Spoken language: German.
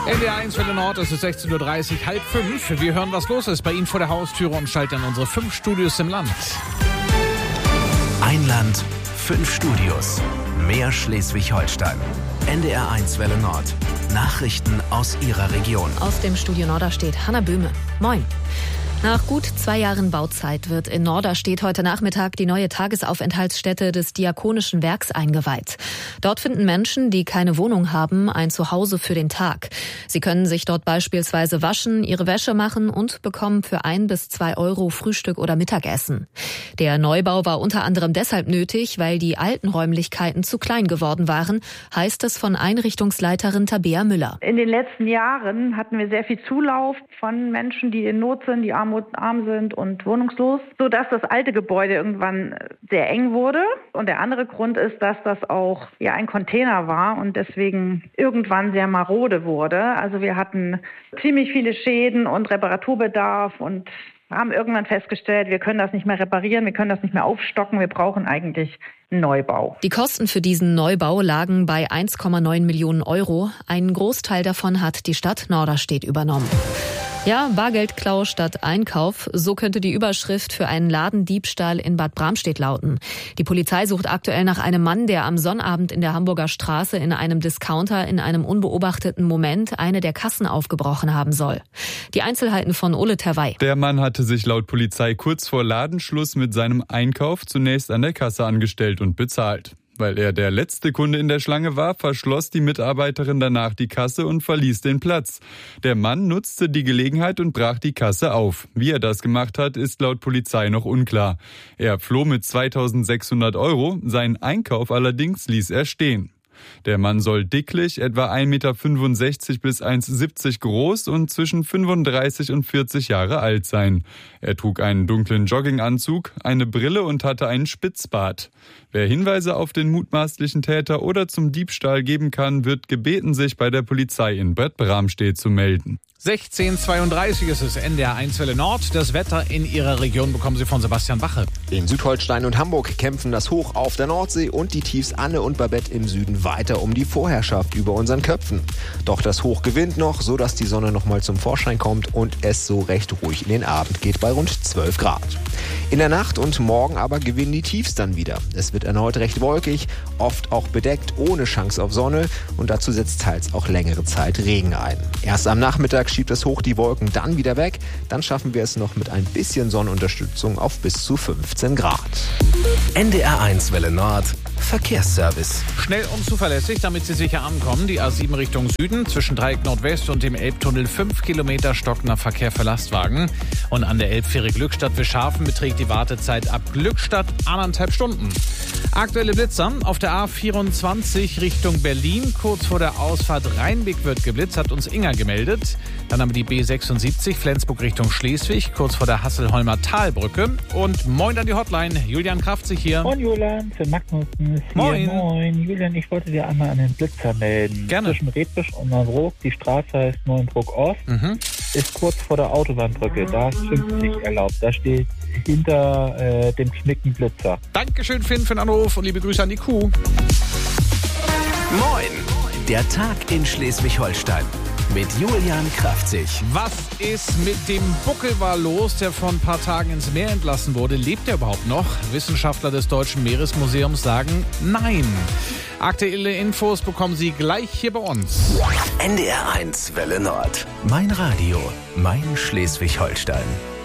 NDR 1 Welle Nord, es ist 16.30 Uhr, 4:30. Wir hören, was los ist bei Ihnen vor der Haustüre und schalten an unsere 5 Studios im Land. Ein Land, 5 Studios. Mehr Schleswig-Holstein. NDR 1 Welle Nord. Nachrichten aus Ihrer Region. Aus dem Studio Norderstedt Hanna Böhme. Moin. Nach gut 2 Jahren Bauzeit wird in Norderstedt heute Nachmittag die neue Tagesaufenthaltsstätte des Diakonischen Werks eingeweiht. Dort finden Menschen, die keine Wohnung haben, ein Zuhause für den Tag. Sie können sich dort beispielsweise waschen, ihre Wäsche machen und bekommen für 1 bis 2 Euro Frühstück oder Mittagessen. Der Neubau war unter anderem deshalb nötig, weil die alten Räumlichkeiten zu klein geworden waren, heißt es von Einrichtungsleiterin Tabea Müller. In den letzten Jahren hatten wir sehr viel Zulauf von Menschen, die in Not sind, die arm sind und wohnungslos, sodass das alte Gebäude irgendwann sehr eng wurde. Und der andere Grund ist, dass das auch ein Container war und deswegen irgendwann sehr marode wurde. Also wir hatten ziemlich viele Schäden und Reparaturbedarf und haben irgendwann festgestellt, wir können das nicht mehr reparieren, wir können das nicht mehr aufstocken, wir brauchen eigentlich einen Neubau. Die Kosten für diesen Neubau lagen bei 1,9 Millionen Euro. Einen Großteil davon hat die Stadt Norderstedt übernommen. Ja, Bargeldklau statt Einkauf. So könnte die Überschrift für einen Ladendiebstahl in Bad Bramstedt lauten. Die Polizei sucht aktuell nach einem Mann, der am Sonnabend in der Hamburger Straße in einem Discounter in einem unbeobachteten Moment eine der Kassen aufgebrochen haben soll. Die Einzelheiten von Ole Terwey. Der Mann hatte sich laut Polizei kurz vor Ladenschluss mit seinem Einkauf zunächst an der Kasse angestellt und bezahlt. Weil er der letzte Kunde in der Schlange war, verschloss die Mitarbeiterin danach die Kasse und verließ den Platz. Der Mann nutzte die Gelegenheit und brach die Kasse auf. Wie er das gemacht hat, ist laut Polizei noch unklar. Er floh mit 2.600 Euro, seinen Einkauf allerdings ließ er stehen. Der Mann soll dicklich, etwa 1,65 Meter bis 1,70 Meter groß und zwischen 35 und 40 Jahre alt sein. Er trug einen dunklen Jogginganzug, eine Brille und hatte einen Spitzbart. Wer Hinweise auf den mutmaßlichen Täter oder zum Diebstahl geben kann, wird gebeten, sich bei der Polizei in Bad Bramstedt zu melden. 16:32 ist es, NDR 1 Welle Nord. Das Wetter in Ihrer Region bekommen Sie von Sebastian Bache. In Südholstein und Hamburg kämpfen das Hoch auf der Nordsee und die Tiefs Anne und Babette im Süden weiter um die Vorherrschaft über unseren Köpfen. Doch das Hoch gewinnt noch, sodass die Sonne nochmal zum Vorschein kommt und es so recht ruhig in den Abend geht bei rund 12 Grad. In der Nacht und morgen aber gewinnen die Tiefs dann wieder. Es wird erneut recht wolkig, oft auch bedeckt, ohne Chance auf Sonne und dazu setzt teils auch längere Zeit Regen ein. Erst am Nachmittag schiebt das Hoch die Wolken dann wieder weg. Dann schaffen wir es noch mit ein bisschen Sonnenunterstützung auf bis zu 15 Grad. NDR 1 Welle Nord. Verkehrsservice. Schnell und zuverlässig, damit Sie sicher ankommen. Die A7 Richtung Süden zwischen Dreieck Nordwest und dem Elbtunnel 5 Kilometer stockender Verkehr für Lastwagen. Und an der Elbfähre Glückstadt-Wischhafen beträgt die Wartezeit ab Glückstadt 1,5 Stunden. Aktuelle Blitzer auf der A24 Richtung Berlin. Kurz vor der Ausfahrt Rheinbeck wird geblitzt, hat uns Inga gemeldet. Dann haben wir die B76 Flensburg Richtung Schleswig, kurz vor der Hasselholmer Talbrücke. Und moin an die Hotline, Julian Kraftzig hier. Moin Julian, für Magnussen ist hier. Moin. Moin. Julian, ich wollte dir einmal an den Blitzer melden. Gerne. Zwischen Redbisch und Neuenbrook, die Straße heißt Neuenbrook Ost, ist kurz vor der Autobahnbrücke. Da ist 50 erlaubt. Da steht hinter dem Knicken Blitzer. Dankeschön, Finn, für den Anruf und liebe Grüße an die Kuh. Moin. Der Tag in Schleswig-Holstein. Mit Julian Kraftzig. Was ist mit dem Buckelwal los, der vor ein paar Tagen ins Meer entlassen wurde? Lebt er überhaupt noch? Wissenschaftler des Deutschen Meeresmuseums sagen nein. Aktuelle Infos bekommen Sie gleich hier bei uns. NDR 1 Welle Nord. Mein Radio, mein Schleswig-Holstein.